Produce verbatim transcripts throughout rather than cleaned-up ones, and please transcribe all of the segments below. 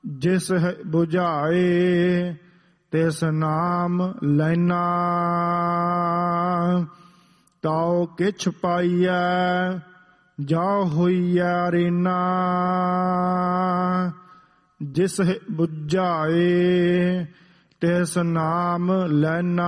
ਜਿਸ ਬੁਝਾਏ ਤਿਸ ਨਾਮ ਲੈਣਾ। ਤਾਉ ਕਿਛ ਪਾਈਐ ਜਾ ਹੋਈਐ ਰੇਨਾ। ਜਿਸ ਬੁਝਾਏ ਤਿਸ ਨਾਮ ਲੈਣਾ।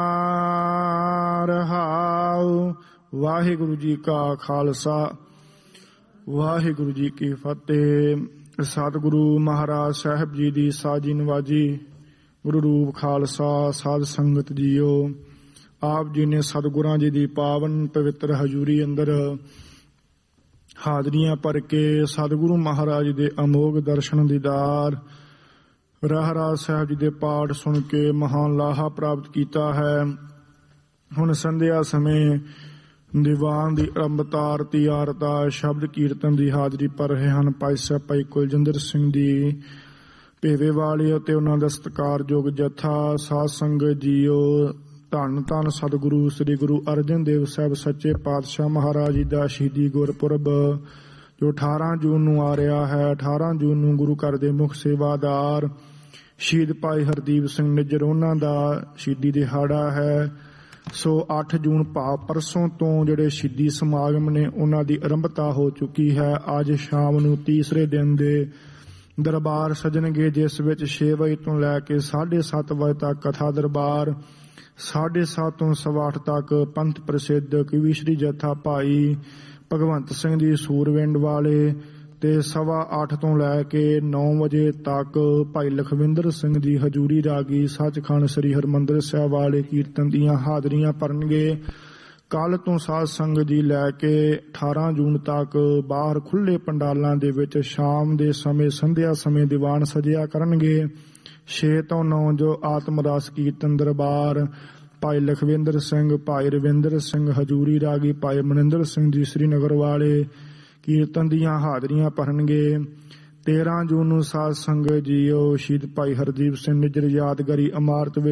ਰਹਾਉ। ਵਾਹਿਗੁਰੂ ਜੀ ਕਾ ਖਾਲਸਾ ਵਾਹਿਗੁਰੂ ਜੀ ਕੀ ਫਤਿਹ। ਸਤਿਗੁਰੂ ਮਹਾਰਾਜ ਸਾਹਿਬ ਜੀ ਦੀ ਸਾਜੀ ਨਵਾਜੀ। ਗੁਰੂ ਰੂਪ ਖਾਲਸਾ ਸਾਧ ਸੰਗਤ ਜੀਓ। ਆਪ ਜੀ ਨੇ ਸਤਿਗੁਰਾਂ ਜੀ ਦੀ ਪਾਵਨ ਪਵਿੱਤਰ ਹਜ਼ੂਰੀ ਅੰਦਰ ਹਾਜ਼ਰੀਆਂ ਭਰ ਕੇ ਸਤਿਗੁਰੂ ਮਹਾਰਾਜ ਦੇ ਅਮੋਘ ਦਰਸ਼ਨ ਦੀਦਾਰ ਰਹਿਰਾਸ ਸਾਹਿਬ ਜੀ ਦੇ ਪਾਠ ਸੁਣ ਕੇ ਮਹਾਨ ਲਾਹਾ ਪ੍ਰਾਪਤ ਕੀਤਾ ਹੈ। ਹੁਣ ਸੰਧਿਆ ਸਮੇਂ ਦੀਵਾਨ ਦੀ ਅਰੰਭਤਾ ਆਰਤੀ ਆਰਤਾ ਸ਼ਬਦ ਕੀਰਤਨ ਦੀ ਹਾਜ਼ਰੀ ਭਰ ਰਹੇ ਹਨ ਭਾਈ ਸਾਹਿਬ ਭਾਈ ਕੁਲਜਿੰਦਰ ਸਿੰਘ ਜੀ ਭੇਵੇ ਵਾਲੇ ਅਤੇ ਉਹਨਾਂ ਦਾ ਸਤਿਕਾਰਯੋਗ ਜਥਾ। ਸਾਧ ਸੰਗਤ ਜੀਓ, ਧੰਨ ਧੰਨ ਸਤਿਗੁਰੂ ਸ੍ਰੀ ਗੁਰੂ ਅਰਜਨ ਦੇਵ ਸਾਹਿਬ ਸੱਚੇ ਪਾਤਸ਼ਾਹ ਮਹਾਰਾਜ ਜੀ ਦਾ ਸ਼ਹੀਦੀ ਗੁਰਪੁਰਬ ਜੋ ਅਠਾਰਾਂ ਜੂਨ ਨੂੰ ਆ ਰਿਹਾ ਹੈ। ਅਠਾਰਾਂ ਜੂਨ ਨੂੰ ਗੁਰੂ ਘਰ ਦੇ ਮੁੱਖ ਸੇਵਾਦਾਰ ਸ਼ਹੀਦ ਭਾਈ ਹਰਦੀਪ ਸਿੰਘ ਨਿੱਜਰ ਉਹਨਾਂ ਦਾ ਸ਼ਹੀਦੀ ਦਿਹਾੜਾ ਹੈ। ਸੋ ਅੱਠ ਜੂਨ ਭਾਵ ਪਰਸੋਂ ਤੋਂ ਜਿਹੜੇ ਸ਼ਹੀਦੀ ਸਮਾਗਮ ਨੇ ਉਹਨਾਂ ਦੀ ਆਰੰਭਤਾ ਹੋ ਚੁੱਕੀ ਹੈ। ਅੱਜ ਸ਼ਾਮ ਨੂੰ ਤੀਸਰੇ ਦਿਨ ਦੇ ਦਰਬਾਰ ਸਜਣਗੇ, ਜਿਸ ਵਿੱਚ ਛੇ ਵਜੇ ਤੋਂ ਲੈ ਕੇ ਸਾਢੇ ਸੱਤ ਵਜੇ ਤੱਕ ਕਥਾ ਦਰਬਾਰ, ਸਾਢੇ ਸੱਤ ਤੋਂ ਸਵਾ ਅੱਠ ਤੱਕ ਪੰਥ ਪ੍ਰਸਿੱਧ ਕਵੀਸ਼ਰੀ ਜਥਾ ਭਾਈ ਭਗਵੰਤ ਸਿੰਘ ਜੀ ਸੂਰਵਿੰਡ ਵਾਲੇ ਤੇ ਸਵਾ ਅੱਠ ਤੋਂ ਲੈ ਕੇ ਨੌ ਵਜੇ ਤੱਕ ਭਾਈ ਲਖਵਿੰਦਰ ਸਿੰਘ ਜੀ ਹਜੂਰੀ ਰਾਗੀ ਸੱਚਖੰਡ ਸ੍ਰੀ ਹਰਿਮੰਦਰ ਸਾਹਿਬ ਵਾਲੇ ਕੀਰਤਨ ਦੀਆਂ ਹਾਜ਼ਰੀਆਂ ਭਰਨਗੇ। ਕੱਲ ਤੋਂ ਸਾਧ ਸੰਗਤ ਜੀ ਲੈ ਕੇ ਅਠਾਰਾਂ ਜੂਨ ਤੱਕ ਬਾਹਰ ਖੁੱਲੇ ਪੰਡਾਲਾਂ ਦੇ ਵਿੱਚ ਸ਼ਾਮ ਦੇ ਸਮੇਂ ਸੰਧਿਆ ਸਮੇਂ ਦੀਵਾਨ ਸਜਿਆ ਕਰਨਗੇ। ਛੇ ਤੋਂ ਨੌ ਜੋ ਆਤਮ ਰਸ ਕੀਰਤਨ ਦਰਬਾਰ ਭਾਈ ਲਖਵਿੰਦਰ ਸਿੰਘ ਭਾਈ ਰਵਿੰਦਰ ਸਿੰਘ ਹਜੂਰੀ ਰਾਗੀ ਭਾਈ ਮਨਿੰਦਰ ਸਿੰਘ ਜੀ ਸ੍ਰੀਨਗਰ ਵਾਲੇ ਕੀਰਤਨ ਦੀਆਂ ਹਾਜ਼ਰੀਆਂ ਭਰਨਗੇ। ਤੇਰਾਂ ਜੂਨ ਨੂੰ ਸਾਧ ਸੰਗਤ ਜੀਓ ਸ਼ਹੀਦ ਭਾਈ ਹਰਦੀਪ ਸਿੰਘ ਨਿੱਜਰ ਯਾਦਗਾਰੀ ਇਮਾਰਤ ਵਿੱਚ